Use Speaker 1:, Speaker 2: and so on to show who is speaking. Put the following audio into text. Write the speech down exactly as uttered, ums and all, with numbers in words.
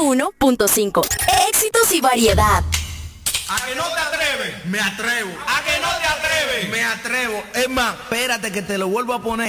Speaker 1: uno punto cinco. Éxitos y variedad.
Speaker 2: ¿A que no te atreves?
Speaker 3: Me atrevo.
Speaker 2: ¿A que no te atreves?
Speaker 3: Me atrevo. Es más, espérate que te lo vuelvo a poner.